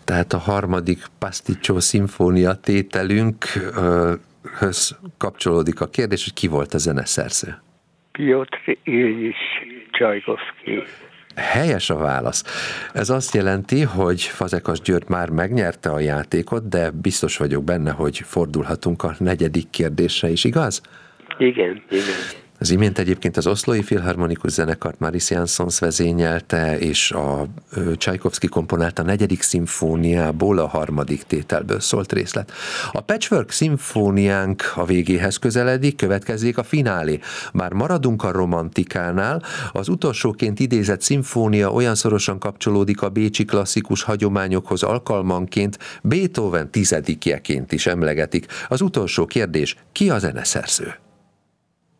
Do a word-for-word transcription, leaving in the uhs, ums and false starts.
Tehát a harmadik Pasticcio szimfónia tételünkhöz kapcsolódik a kérdés, hogy ki volt a zeneszerző? Piotr Iljis Csajkovszky. Helyes a válasz. Ez azt jelenti, hogy Fazekas György már megnyerte a játékot, de biztos vagyok benne, hogy fordulhatunk a negyedik kérdésre is, igaz? Igen, igen. Az imént egyébként az Oszlói Filharmonikus Zenekart Maris Jansons vezényelte, és a Csajkovszky komponálta negyedik szimfóniából a harmadik tételből szólt részlet. A Patchwork szimfóniánk a végéhez közeledik, következzék a finálé. Bár maradunk a romantikánál, az utolsóként idézett szimfónia olyan szorosan kapcsolódik a bécsi klasszikus hagyományokhoz alkalmanként, Beethoven tizedikjeként is emlegetik. Az utolsó kérdés, ki a zeneszerző?